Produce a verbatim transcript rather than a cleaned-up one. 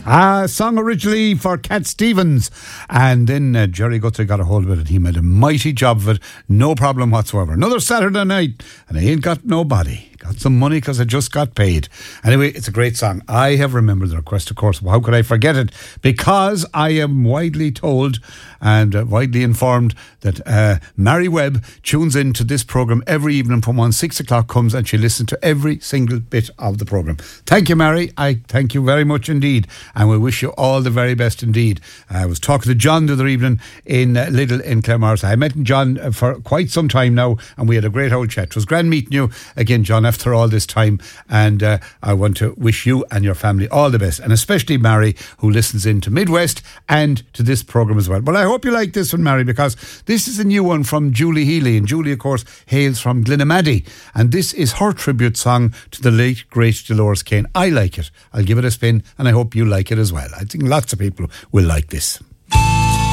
A song originally for Cat Stevens, and then uh, Jerry Guthrie got a hold of it and he made a mighty job of it, no problem whatsoever. Another Saturday night and I ain't got nobody. Got some money because I just got paid. Anyway, it's a great song. I have remembered the request, of course. How could I forget it? Because I am widely told and uh, widely informed that uh, Mary Webb tunes in to this programme every evening from when six o'clock comes and she listens to every single bit of the programme. Thank you, Mary. I thank you very much indeed. And we wish you all the very best indeed. I was talking to John the other evening in uh, Lidl in Claremorris. I met John uh, for quite some time now and we had a great old chat. It was grand meeting you again, John, after all this time, and uh, I want to wish you and your family all the best, and especially Mary, who listens in to Midwest and to this programme as well. Well, I hope you like this one, Mary, because this is a new one from Julie Healy, and Julie, of course, hails from Glenamaddy, and this is her tribute song to the late, great Dolores Kane. I like it. I'll give it a spin, and I hope you like it as well. I think lots of people will like this.